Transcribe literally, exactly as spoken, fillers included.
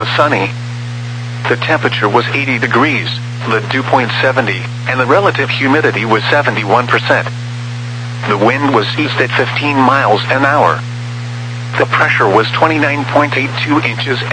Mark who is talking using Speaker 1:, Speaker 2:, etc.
Speaker 1: sunny. The temperature was eighty degrees, the dew point seventy, and the relative humidity was seventy-one percent. The wind was east at fifteen miles an hour. The pressure was twenty-nine point eight two inches